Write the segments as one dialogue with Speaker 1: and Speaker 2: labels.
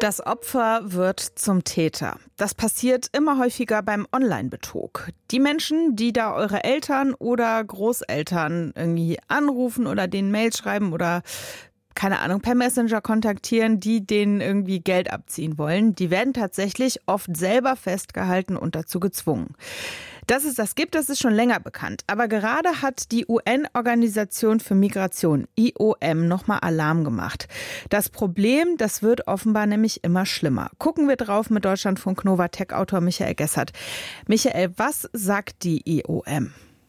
Speaker 1: Das Opfer wird zum Täter. Das passiert immer häufiger beim Online-Betrug. Die Menschen, die da eure Eltern oder Großeltern irgendwie anrufen oder denen Mails schreiben oder keine Ahnung, per Messenger kontaktieren, die denen irgendwie Geld abziehen wollen, die werden tatsächlich oft selber festgehalten und dazu gezwungen. Dass es das gibt, das ist schon länger bekannt. Aber gerade hat die UN-Organisation für Migration, IOM, nochmal Alarm gemacht. Das Problem, das wird offenbar nämlich immer schlimmer. Gucken wir drauf mit Deutschlandfunk Nova Tech-Autor Michael Gessert. Michael, was sagt die IOM?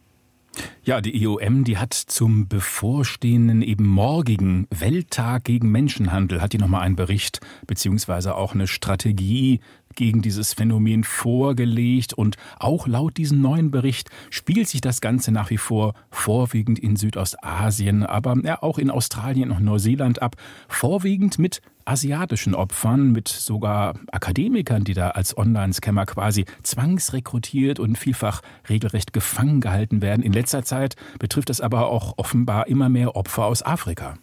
Speaker 2: Ja, die IOM, die hat zum bevorstehenden eben morgigen Welttag gegen Menschenhandel, hat die nochmal einen Bericht beziehungsweise auch eine Strategie gegen dieses Phänomen vorgelegt. Und auch laut diesem neuen Bericht spielt sich das Ganze nach wie vor vorwiegend in Südostasien, aber ja, auch in Australien und Neuseeland ab, vorwiegend mit asiatischen Opfern, mit sogar Akademikern, die da als Online-Scammer quasi zwangsrekrutiert und vielfach regelrecht gefangen gehalten werden. In letzter Zeit betrifft das aber auch offenbar immer mehr Opfer aus Afrika.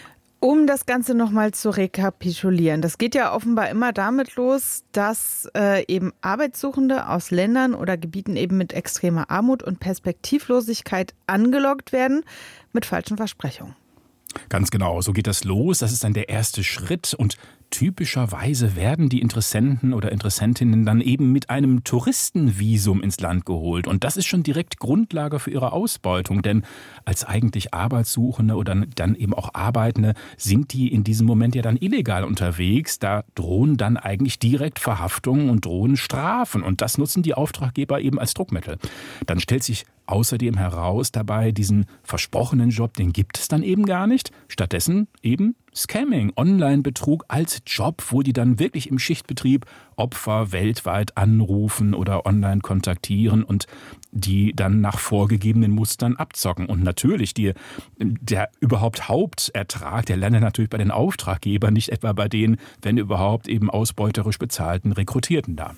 Speaker 1: Um das Ganze nochmal zu rekapitulieren, das geht ja offenbar immer damit los, dass eben Arbeitssuchende aus Ländern oder Gebieten eben mit extremer Armut und Perspektivlosigkeit angelockt werden mit falschen Versprechungen.
Speaker 2: Ganz genau, so geht das los. Das ist dann der erste Schritt und typischerweise werden die Interessenten oder Interessentinnen dann eben mit einem Touristenvisum ins Land geholt. Und das ist schon direkt Grundlage für ihre Ausbeutung, denn als eigentlich Arbeitssuchende oder dann eben auch Arbeitende sind die in diesem Moment ja dann illegal unterwegs. Da drohen dann eigentlich direkt Verhaftungen und drohen Strafen. Und das nutzen die Auftraggeber eben als Druckmittel. Dann stellt sich außerdem heraus dabei, diesen versprochenen Job, den gibt es dann eben gar nicht. Stattdessen eben Scamming, Online-Betrug als Job, wo die dann wirklich im Schichtbetrieb Opfer weltweit anrufen oder online kontaktieren und die dann nach vorgegebenen Mustern abzocken. Und natürlich, der überhaupt Hauptertrag, der landet natürlich bei den Auftraggebern, nicht etwa bei den, wenn überhaupt, eben ausbeuterisch bezahlten Rekrutierten da.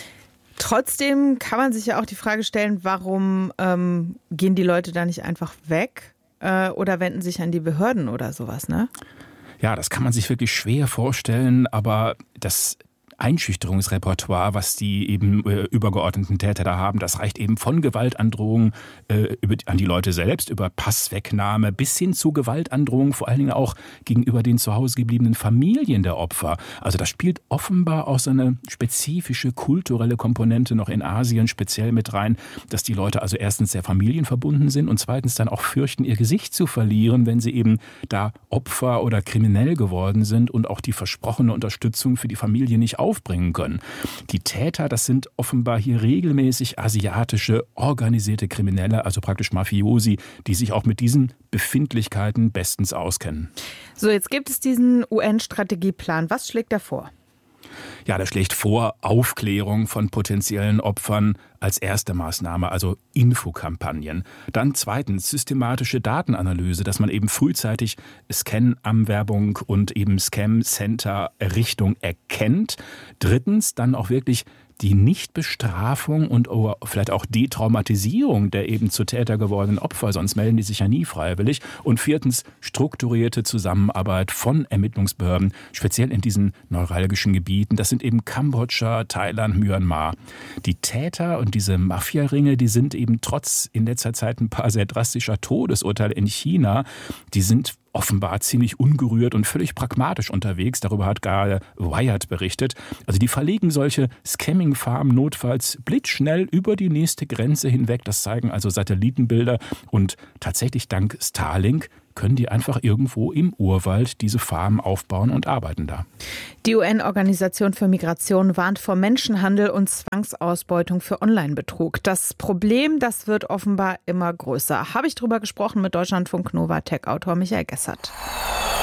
Speaker 1: Trotzdem kann man sich ja auch die Frage stellen, warum gehen die Leute da nicht einfach weg oder wenden sich an die Behörden oder sowas, ne?
Speaker 2: Ja, das kann man sich wirklich schwer vorstellen, aber das Einschüchterungsrepertoire, was die eben übergeordneten Täter da haben, das reicht eben von Gewaltandrohungen an die Leute selbst, über Passwegnahme bis hin zu Gewaltandrohungen, vor allen Dingen auch gegenüber den zu Hause gebliebenen Familien der Opfer. Also das spielt offenbar auch so eine spezifische kulturelle Komponente noch in Asien speziell mit rein, dass die Leute also erstens sehr familienverbunden sind und zweitens dann auch fürchten, ihr Gesicht zu verlieren, wenn sie eben da Opfer oder kriminell geworden sind und auch die versprochene Unterstützung für die Familie nicht aufbringen können. Die Täter, das sind offenbar hier regelmäßig asiatische, organisierte Kriminelle, also praktisch Mafiosi, die sich auch mit diesen Befindlichkeiten bestens auskennen.
Speaker 1: So, jetzt gibt es diesen UN-Strategieplan. Was schlägt er vor?
Speaker 2: Ja, der schlägt vor, Aufklärung von potenziellen Opfern als erste Maßnahme, also Infokampagnen. Dann zweitens systematische Datenanalyse, dass man eben frühzeitig Scan-Anwerbung und eben Scam-Center-Errichtung erkennt. Drittens dann auch wirklich die Nichtbestrafung und vielleicht auch Detraumatisierung der eben zu Täter gewordenen Opfer, sonst melden die sich ja nie freiwillig. Und viertens strukturierte Zusammenarbeit von Ermittlungsbehörden, speziell in diesen neuralgischen Gebieten. Das sind eben Kambodscha, Thailand, Myanmar. Die Täter und diese Mafia-Ringe, die sind eben trotz in letzter Zeit ein paar sehr drastischer Todesurteile in China, die sind offenbar ziemlich ungerührt und völlig pragmatisch unterwegs. Darüber hat gerade Wired berichtet. Also die verlegen solche Scamming-Farmen notfalls blitzschnell über die nächste Grenze hinweg. Das zeigen also Satellitenbilder. Und tatsächlich dank Starlink können die einfach irgendwo im Urwald diese Farmen aufbauen und arbeiten da.
Speaker 1: Die UN-Organisation für Migration warnt vor Menschenhandel und Zwangsausbeutung für Online-Betrug. Das Problem, das wird offenbar immer größer. Habe ich drüber gesprochen mit Deutschlandfunk Nova Tech-Autor Michael Gessert.